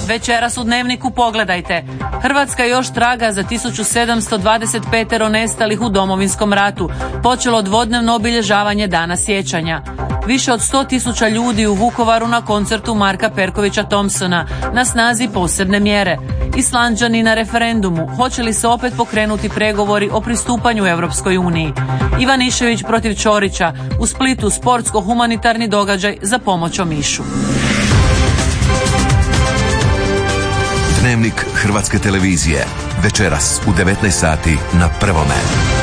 Večeras u Dnevniku pogledajte. Hrvatska još traga za 1725 nestalih u Domovinskom ratu. Počelo dvodnevno obilježavanje Dana sjećanja. Više od 100.000 ljudi u Vukovaru na koncertu Marka Perkovića Thompsona. Na snazi posebne mjere. Islanđani na referendumu. Hoće li se opet pokrenuti pregovori o pristupanju Europskoj uniji? Ivanišević protiv Ćorića. U Splitu sportsko-humanitarni događaj za pomoć Omišu. Dnevnik Hrvatske televizije. Večeras u 19 sati na Prvome.